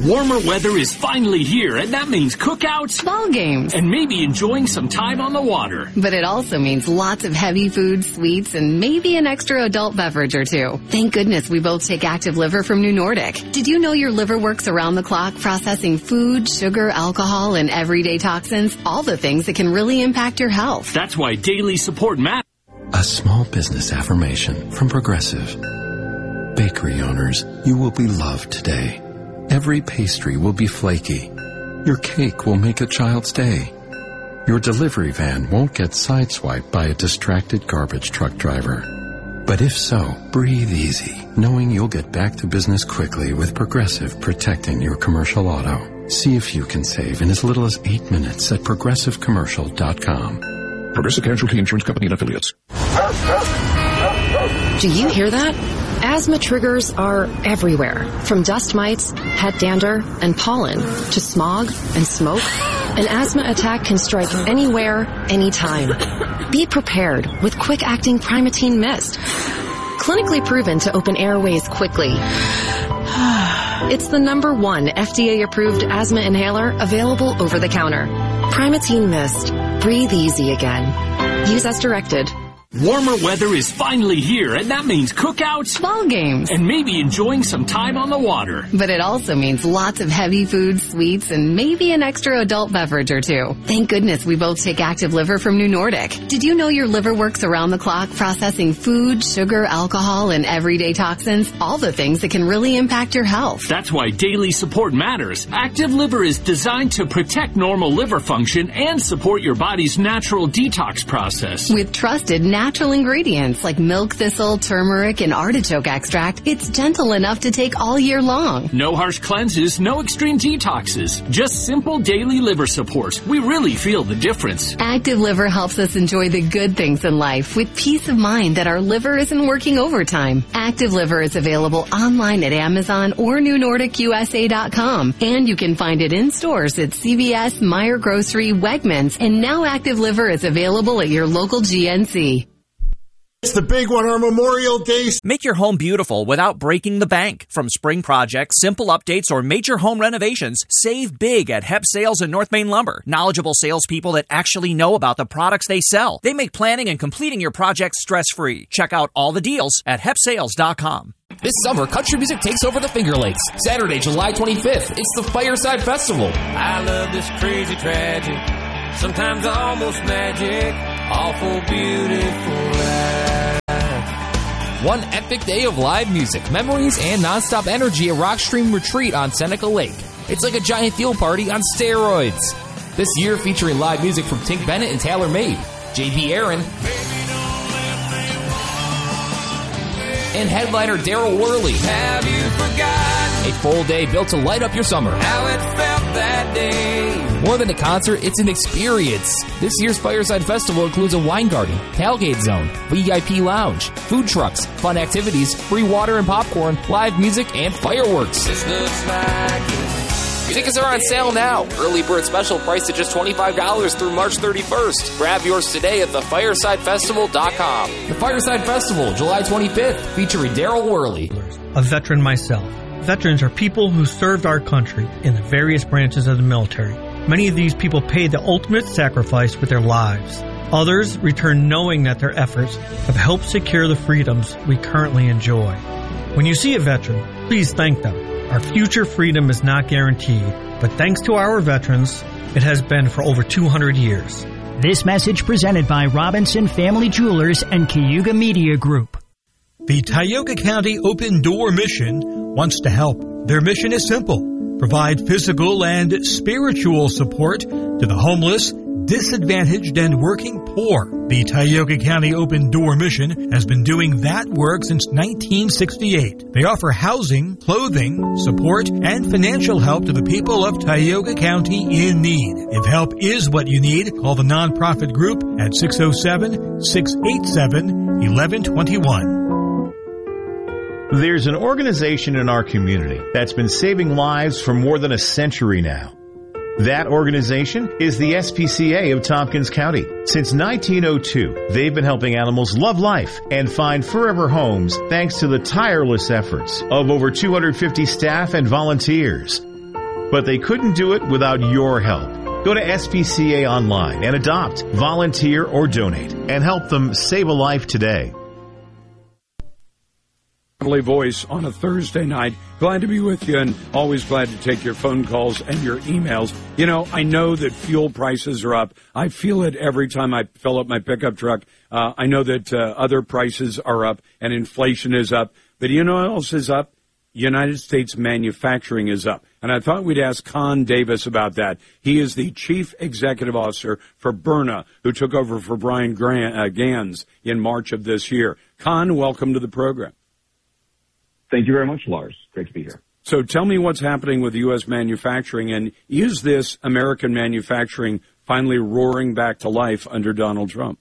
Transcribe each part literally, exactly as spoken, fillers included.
Warmer weather is finally here, and that means cookouts, ball games, and maybe enjoying some time on the water. But it also means lots of heavy food, sweets, and maybe an extra adult beverage or two. Thank goodness we both take Active Liver from New Nordic. Did you know your liver works around the clock processing food, sugar, alcohol, and everyday toxins? All the things that can really impact your health. That's why daily support matters. A small business affirmation from Progressive. Bakery owners, you will be loved today. Every pastry will be flaky. Your cake will make a child's day. Your delivery van won't get sideswiped by a distracted garbage truck driver. But if so, breathe easy, knowing you'll get back to business quickly with Progressive protecting your commercial auto. See if you can save in as little as eight minutes at progressive commercial dot com. Progressive Casualty Insurance Company and Affiliates. Do you hear that? Asthma triggers are everywhere, from dust mites, pet dander, and pollen, to smog and smoke. An asthma attack can strike anywhere, anytime. Be prepared with quick-acting Primatene Mist. Clinically proven to open airways quickly. It's the number one F D A-approved asthma inhaler available over the counter. Primatene Mist. Breathe easy again. Use as directed. Warmer weather is finally here, and that means cookouts, ball games, and maybe enjoying some time on the water. But it also means lots of heavy food, sweets, and maybe an extra adult beverage or two. Thank goodness we both take Active Liver from New Nordic. Did you know your liver works around the clock processing food, sugar, alcohol, and everyday toxins? All the things that can really impact your health. That's why daily support matters. Active Liver is designed to protect normal liver function and support your body's natural detox process. With trusted natural Natural ingredients like milk thistle, turmeric, and artichoke extract, it's gentle enough to take all year long. No harsh cleanses, no extreme detoxes. Just simple daily liver support. We really feel the difference. Active Liver helps us enjoy the good things in life with peace of mind that our liver isn't working overtime. Active Liver is available online at Amazon or New Nordic U S A dot com. And you can find it in stores at C V S, Meijer Grocery, Wegmans, and now Active Liver is available at your local G N C. It's the big one, our Memorial Day. Make your home beautiful without breaking the bank. From spring projects, simple updates, or major home renovations, save big at Hep Sales and North Main Lumber. Knowledgeable salespeople that actually know about the products they sell. They make planning and completing your projects stress-free. Check out all the deals at hep sales dot com. This summer, country music takes over the Finger Lakes. Saturday, July twenty-fifth, it's the Fireside Festival. I love this crazy tragic, sometimes almost magic, awful beautiful life. One epic day of live music, memories, and nonstop energy at Rockstream Retreat on Seneca Lake. It's like a giant field party on steroids. This year featuring live music from Tink Bennett and Taylor Made, J B Aaron, and headliner Daryl Worley. Have you forgotten a full day built to light up your summer? How it felt that day. More than a concert, it's an experience. This year's Fireside Festival includes a wine garden, tailgate zone, V I P lounge, food trucks, fun activities, free water and popcorn, live music, and fireworks. This looks like it. Tickets are on sale now. Early bird special priced at just twenty-five dollars through March thirty-first. Grab yours today at the fireside festival dot com. The Fireside Festival, July twenty-fifth, featuring Daryl Worley. A veteran myself. Veterans are people who served our country in the various branches of the military. Many of these people paid the ultimate sacrifice with their lives. Others return knowing that their efforts have helped secure the freedoms we currently enjoy. When you see a veteran, please thank them. Our future freedom is not guaranteed, but thanks to our veterans, it has been for over two hundred years. This message presented by Robinson Family Jewelers and Cayuga Media Group. The Tioga County Open Door Mission wants to help. Their mission is simple. Provide physical and spiritual support to the homeless, disadvantaged, and working poor. The Tioga County Open Door Mission has been doing that work since nineteen sixty-eight. They offer housing, clothing, support, and financial help to the people of Tioga County in need. If help is what you need, call the nonprofit group at six oh seven, six eight seven, one one two one. There's an organization in our community that's been saving lives for more than a century now. That organization is the S P C A of Tompkins County. Since nineteen oh two, they've been helping animals love life and find forever homes thanks to the tireless efforts of over two hundred fifty staff and volunteers. but they couldn't do it without your help. Go to S P C A online and adopt, volunteer, or donate, and help them save a life today. Voice on a Thursday night. Glad to be with you, and always glad to take your phone calls and your emails. You know, I know that fuel prices are up. I feel it every time I fill up my pickup truck. Uh, I know that uh, other prices are up and inflation is up. But you know what else is up? United States manufacturing is up. And I thought we'd ask Con Davis about that. He is the Chief Executive Officer for Byrna, who took over for Brian Gran- uh, Gans in March of this year. Con, welcome to the program. Thank you very much, Lars. Great to be here. So tell me what's happening with U S manufacturing, and is this American manufacturing finally roaring back to life under Donald Trump?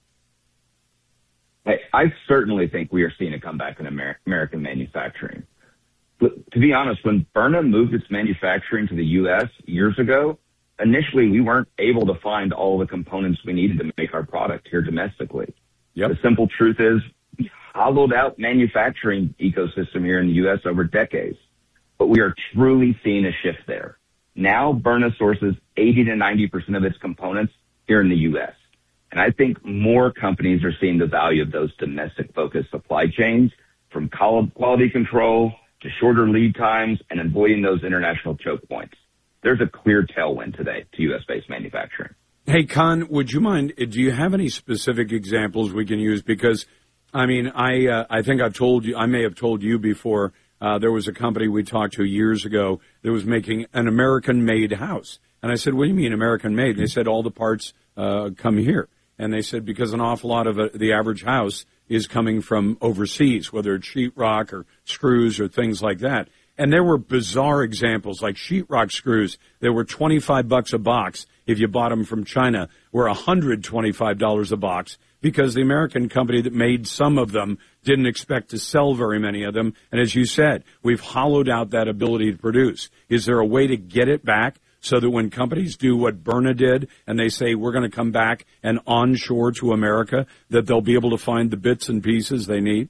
I, I certainly think we are seeing a comeback in Amer- American manufacturing. But to be honest, when Byrna moved its manufacturing to the U S years ago, initially we weren't able to find all the components we needed to make our product here domestically. Yep. The simple truth is, hollowed out manufacturing ecosystem here in the U S over decades, but we are truly seeing a shift there. Now Byrna sources eighty to ninety percent of its components here in the U S. And I think more companies are seeing the value of those domestic focused supply chains, from quality control to shorter lead times and avoiding those international choke points. There's a clear tailwind today to U S-based manufacturing. Hey, Con, would you mind, do you have any specific examples we can use? Because I mean, I uh, I think I've told you, I may have told you before, uh, there was a company we talked to years ago that was making an American-made house. And I said, what do you mean American-made? They said all the parts uh, come here. And they said because an awful lot of uh, the average house is coming from overseas, whether it's sheetrock or screws or things like that. And there were bizarre examples, like sheetrock screws. They were twenty-five bucks a box if you bought them from China, were one hundred twenty-five dollars a box, because the American company that made some of them didn't expect to sell very many of them. And as you said, we've hollowed out that ability to produce. Is there a way to get it back so that when companies do what Byrna did and they say we're going to come back and onshore to America, that they'll be able to find the bits and pieces they need?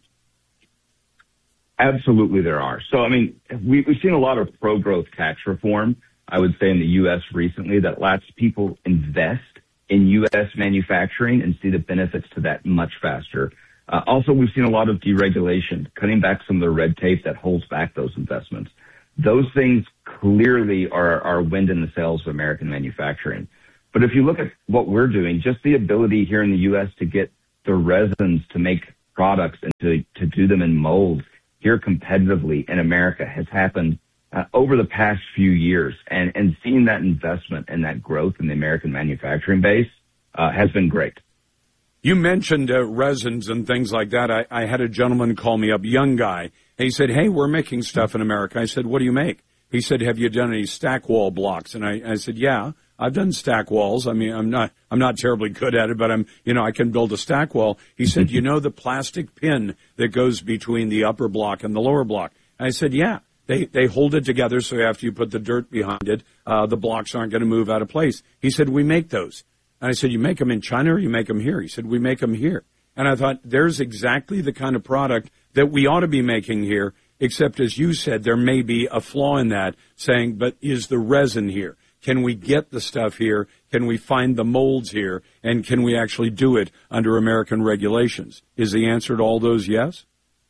Absolutely there are. So, I mean, we, we've seen a lot of pro-growth tax reform, I would say, in the U S recently that lets people invest in U S manufacturing and see the benefits to that much faster. Uh, also, we've seen a lot of deregulation, cutting back some of the red tape that holds back those investments. Those things clearly are, are wind in the sails of American manufacturing. But if you look at what we're doing, just the ability here in the U S to get the resins to make products and to, to do them in molds here competitively in America has happened uh, over the past few years. And, and seeing that investment and that growth in the American manufacturing base uh, has been great. You mentioned uh, resins and things like that. I, I had a gentleman call me up, young guy. And he said, hey, we're making stuff in America. I said, what do you make? He said, have you done any stack wall blocks? And I, I said, yeah, I've done stack walls. I mean, I'm not, I'm not terribly good at it, but I'm, you know, I can build a stack wall. He said, you know, the plastic pin that goes between the upper block and the lower block. And I said, yeah, they, they hold it together. So after you put the dirt behind it, uh, the blocks aren't going to move out of place. He said, we make those. And I said, you make them in China or you make them here? He said, we make them here. And I thought, there's exactly the kind of product that we ought to be making here, except as you said, there may be a flaw in that, saying, but is the resin here? Can we get the stuff here? Can we find the molds here? And can we actually do it under American regulations? Is the answer to all those yes?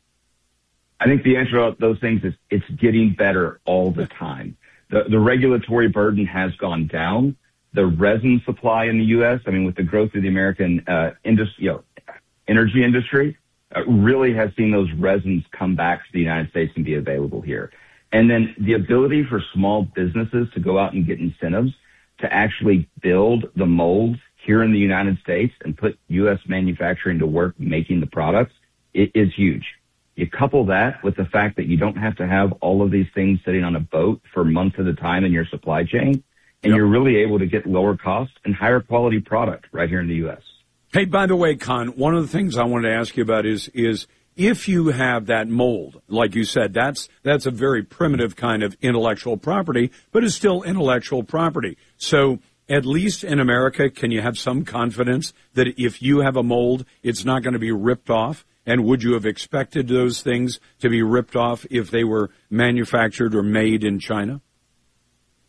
I think the answer to those things is it's getting better all the time. The, the regulatory burden has gone down. The resin supply in the U S, I mean, with the growth of the American uh, industry, you know, energy industry, uh, really has seen those resins come back to the United States and be available here. And then the ability for small businesses to go out and get incentives to actually build the molds here in the United States and put U S manufacturing to work making the products, it is huge. You couple that with the fact that you don't have to have all of these things sitting on a boat for months at a time in your supply chain, and yep. You're really able to get lower cost and higher quality product right here in the U S. Hey, by the way, Con, one of the things I wanted to ask you about is, is if you have that mold, like you said, that's, that's a very primitive kind of intellectual property, but it's still intellectual property. So at least in America, can you have some confidence that if you have a mold, it's not going to be ripped off? And would you have expected those things to be ripped off if they were manufactured or made in China?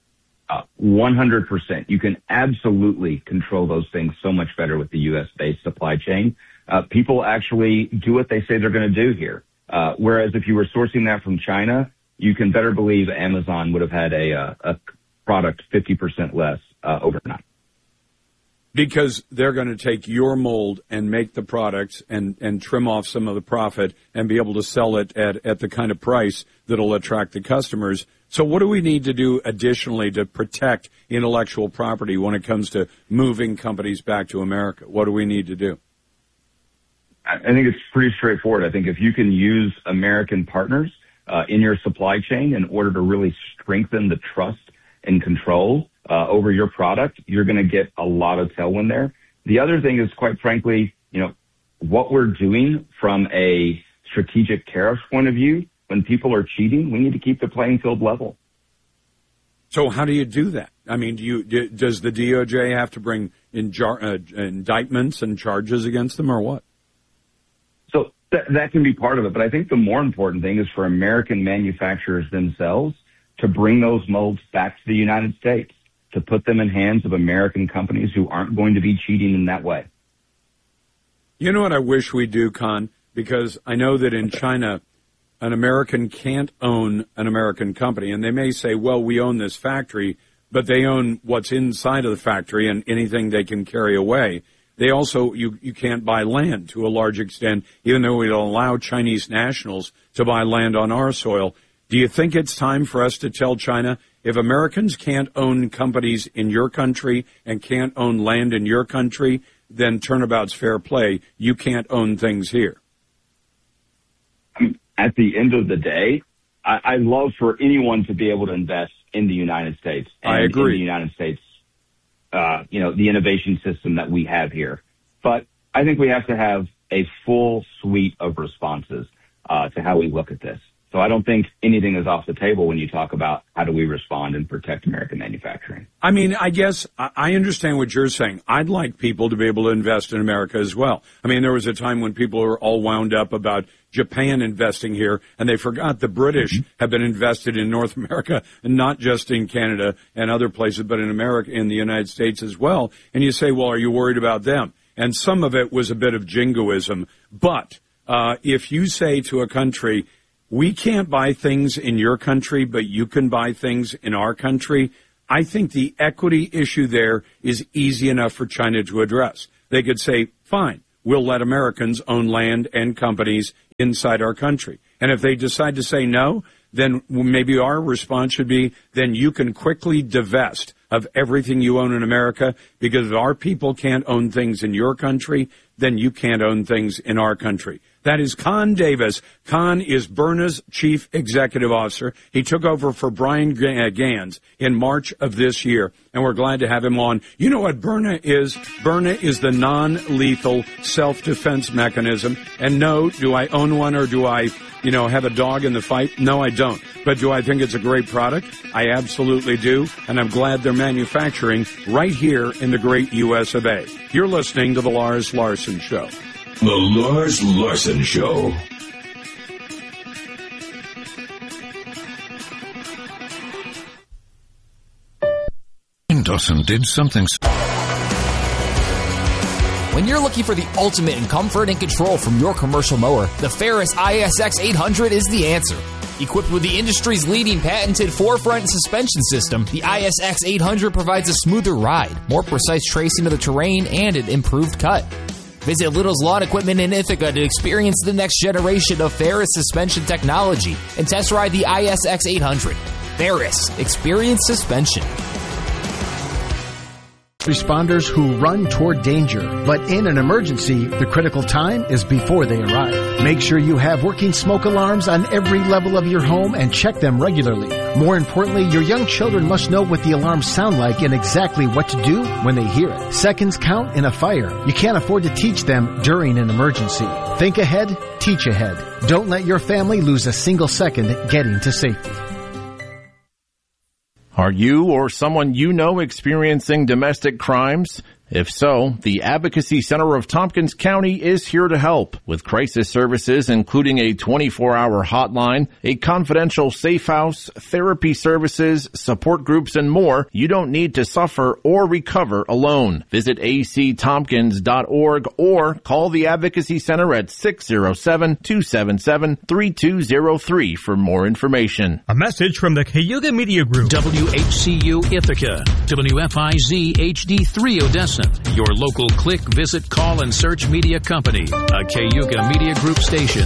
Uh, one hundred percent. You can absolutely control those things so much better with the U S-based supply chain. Uh, people actually do what they say they're going to do here. Uh, whereas if you were sourcing that from China, you can better believe Amazon would have had a, uh, a product fifty percent less uh, overnight. Because they're going to take your mold and make the products and, and trim off some of the profit and be able to sell it at, at the kind of price that'll attract the customers. So what do we need to do additionally to protect intellectual property when it comes to moving companies back to America? What do we need to do? I think it's pretty straightforward. I think if you can use American partners uh, in your supply chain in order to really strengthen the trust and control uh, over your product, you're going to get a lot of tailwind there. The other thing is, quite frankly, you know, what we're doing from a strategic tariff point of view, when people are cheating, we need to keep the playing field level. So how do you do that? I mean, do you, do, does the D O J have to bring in jar, uh, indictments and charges against them or what? So th- that can be part of it. But I think the more important thing is for American manufacturers themselves to bring those molds back to the United States, to put them in hands of American companies who aren't going to be cheating in that way. You know what I wish we do, Con? Because I know that in China, an American can't own an American company. And they may say, well, we own this factory, but they own what's inside of the factory and anything they can carry away. They also, you, you can't buy land to a large extent, even though we'll allow Chinese nationals to buy land on our soil. Do you think it's time for us to tell China, if Americans can't own companies in your country and can't own land in your country, then turnabout's fair play. You can't own things here. At the end of the day, I, I love for anyone to be able to invest in the United States. And I agree. In the United States, uh, you know, the innovation system that we have here. But I think we have to have a full suite of responses uh, to how we look at this. So I don't think anything is off the table when you talk about how do we respond and protect American manufacturing. I mean, I guess I understand what you're saying. I'd like people to be able to invest in America as well. I mean, there was a time when people were all wound up about Japan investing here, and they forgot the British mm-hmm. have been invested in North America, and not just in Canada and other places, but in America, in the United States as well. And you say, well, are you worried about them? And some of it was a bit of jingoism. But uh, if you say to a country, we can't buy things in your country, but you can buy things in our country, I think the equity issue there is easy enough for China to address. They could say, fine, we'll let Americans own land and companies inside our country. And if they decide to say no, then maybe our response should be, then you can quickly divest of everything you own in America, because if our people can't own things in your country, then you can't own things in our country. That is Con Davis. Con is Byrna's chief executive officer. He took over for Brian Gans in March of this year, and we're glad to have him on. You know what Byrna is? Byrna is the non-lethal self-defense mechanism. And no, do I own one or do I, you know, have a dog in the fight? No, I don't. But do I think it's a great product? I absolutely do, and I'm glad they're manufacturing right here in the great U S of A. You're listening to The Lars Larson Show. The Lars Larson Show. Dawson did something. When you're looking for the ultimate in comfort and control from your commercial mower, the Ferris I S X eight hundred is the answer. Equipped with the industry's leading patented four-front suspension system, the I S X eight hundred provides a smoother ride, more precise tracing of the terrain, and an improved cut. Visit Little's Lawn Equipment in Ithaca to experience the next generation of Ferris suspension technology and test ride the I S X eight hundred. Ferris, experience suspension. Responders who run toward danger, but in an emergency, the critical time is before they arrive. Make sure you have working smoke alarms on every level of your home and check them regularly. More importantly, your young children must know what the alarms sound like and exactly what to do when they hear it. Seconds count in a fire. You can't afford to teach them during an emergency. Think ahead, teach ahead. Don't let your family lose a single second getting to safety. Are you or someone you know experiencing domestic crimes? If so, the Advocacy Center of Tompkins County is here to help with crisis services, including a twenty-four hour hotline, a confidential safe house, therapy services, support groups, and more. You don't need to suffer or recover alone. Visit a c tompkins dot org or call the Advocacy Center at six oh seven, two seven seven, three two oh three for more information. A message from the Cayuga Media Group. W H C U Ithaca, W F I Z H D three Odessa. Your local click, visit, call, and search media company. A Cayuga Media Group station.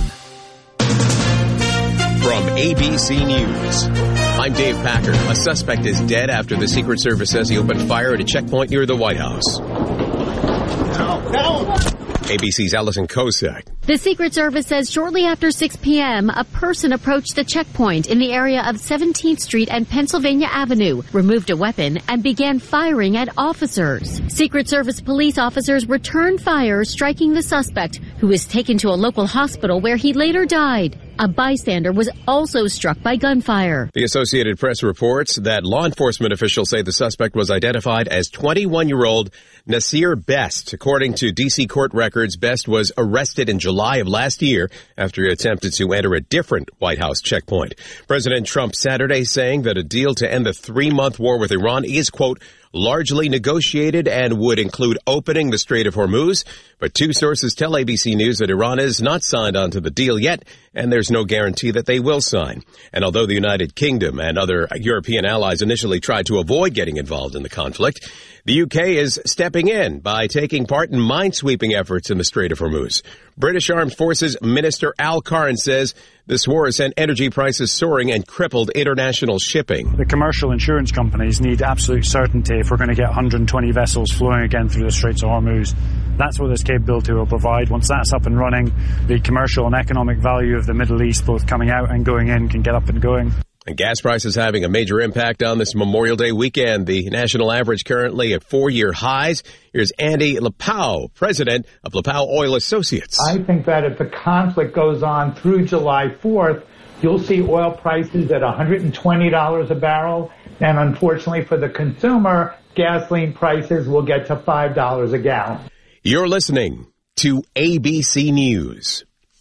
From A B C News, I'm Dave Packer. A suspect is dead after the Secret Service says he opened fire at a checkpoint near the White House. Down, down. A B C's Allison Kosak. The Secret Service says shortly after six p.m., a person approached the checkpoint in the area of seventeenth Street and Pennsylvania Avenue, removed a weapon, and began firing at officers. Secret Service police officers returned fire, striking the suspect, who was taken to a local hospital where he later died. A bystander was also struck by gunfire. The Associated Press reports that law enforcement officials say the suspect was identified as twenty-one-year-old Nasir Best. According to D C court records, Best was arrested in July of last year after he attempted to enter a different White House checkpoint. President Trump Saturday saying that a deal to end the three-month war with Iran is, quote, largely negotiated and would include opening the Strait of Hormuz. But two sources tell A B C News that Iran is not signed onto the deal yet, and there's no guarantee that they will sign. And although the United Kingdom and other European allies initially tried to avoid getting involved in the conflict, the U K is stepping in by taking part in minesweeping efforts in the Strait of Hormuz. British Armed Forces Minister Al Karn says this war has sent energy prices soaring and crippled international shipping. The commercial insurance companies need absolute certainty if we're going to get one hundred twenty vessels flowing again through the Straits of Hormuz. That's what this capability will provide. Once that's up and running, the commercial and economic value of the Middle East, both coming out and going in, can get up and going. And gas prices having a major impact on this Memorial Day weekend. The national average currently at four-year highs. Here's Andy Lapau, president of Lapau Oil Associates. I think that if the conflict goes on through July fourth, you'll see oil prices at one hundred twenty dollars a barrel. And unfortunately for the consumer, gasoline prices will get to five dollars a gallon. You're listening to A B C News.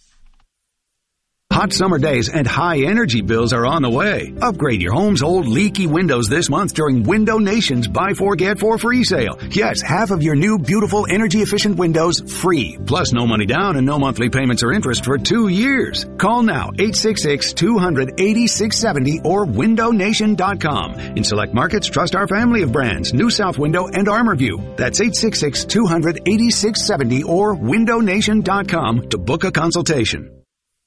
Hot summer days and high energy bills are on the way. Upgrade your home's old leaky windows this month during Window Nation's Buy Four Get Four free sale. Yes, half of your new beautiful energy efficient windows free. Plus no money down and no monthly payments or interest for two years. Call now eight six six, two hundred, eighty-six seventy or window nation dot com. In select markets, trust our family of brands, New South Window and ArmorView. That's eight six six, two hundred, eighty-six seventy or window nation dot com to book a consultation.